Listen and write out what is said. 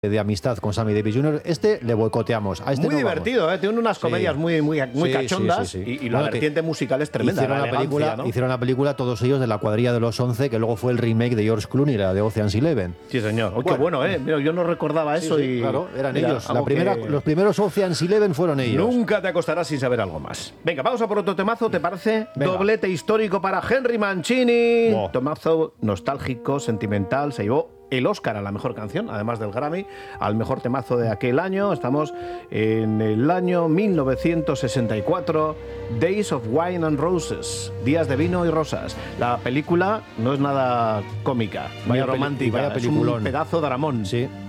de amistad con Sammy Davis Jr. Este le boicoteamos. A este muy no divertido, vamos. Tiene unas comedias muy Sí, cachondas sí, sí, sí. y la Bueno, vertiente musical es tremenda. Hicieron la película todos ellos de la cuadrilla de los 11, que luego fue el remake de George Clooney, la de Ocean's 11. Sí, señor. Qué bueno, ¿eh? Yo no recordaba eso y... Claro, eran mira, ellos. que... Los primeros Ocean's 11 fueron ellos. Nunca te acostarás sin saber algo más. Venga, vamos a por otro temazo, ¿te parece? Venga. Doblete histórico para Henry Mancini. Oh. Temazo nostálgico, sentimental, se llevó el Oscar a la mejor canción, además del Grammy, al mejor temazo de aquel año. Estamos en el año 1964, Days of Wine and Roses, Días de Vino y Rosas. La película no es nada cómica, ni romántica, vaya es peliculón. un pedazo de Ramón. Sí.